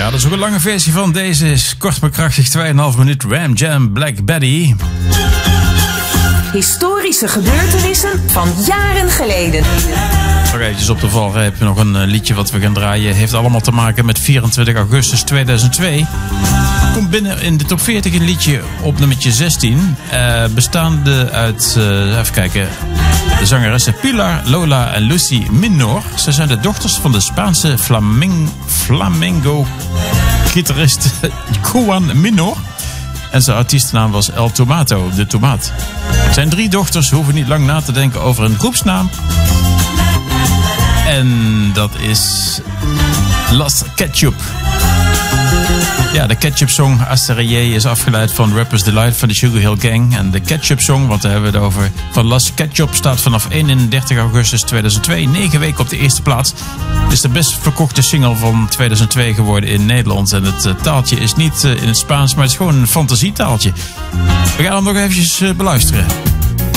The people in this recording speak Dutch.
Ja, dat is ook een lange versie van deze. Is kort maar krachtig, 2,5 minuut. Ram Jam Black Betty. Historische gebeurtenissen van jaren geleden. Nog eventjes op de valreep. Nog een liedje wat we gaan draaien. Heeft allemaal te maken met 24 augustus 2002. Komt binnen in de top 40 een liedje op nummertje 16. Bestaande uit, even kijken, de zangeressen Pilar, Lola en Lucy Minor. Ze zijn de dochters van de Spaanse flamenco-gitarist Juan Minor. En zijn artiestennaam was El Tomato, de tomaat. Zijn 3 dochters hoeven niet lang na te denken over een groepsnaam. En dat is Las Ketchup. Ja, de Ketchup Song Asterrier is afgeleid van Rapper's Delight van de Sugar Hill Gang. En de Ketchup Song, want daar hebben we het over, van Las Ketchup staat vanaf 31 augustus 2002 9 weken op de eerste plaats. Het is de best verkochte single van 2002 geworden in Nederland. En het taaltje is niet in het Spaans, maar het is gewoon een fantasietaaltje. We gaan hem nog eventjes beluisteren.